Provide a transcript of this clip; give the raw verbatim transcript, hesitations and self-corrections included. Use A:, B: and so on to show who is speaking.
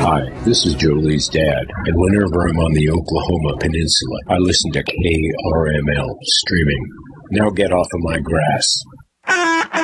A: Hi, this is Jolie's dad, and whenever I'm on the Oklahoma Peninsula, I listen to K R M L streaming. Now get off of my grass.